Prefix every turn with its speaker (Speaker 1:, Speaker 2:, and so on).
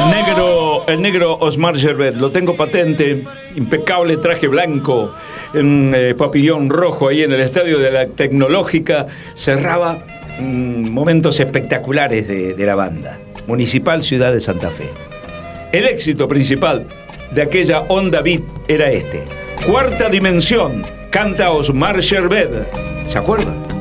Speaker 1: El negro Osmar Gervet, lo tengo patente, impecable traje blanco, en papillón rojo ahí en el estadio de la Tecnológica, cerraba momentos espectaculares de la banda. Municipal Ciudad de Santa Fe. El éxito principal de aquella onda beat era este. Cuarta Dimensión, canta Osmar Gervet. ¿Se acuerdan?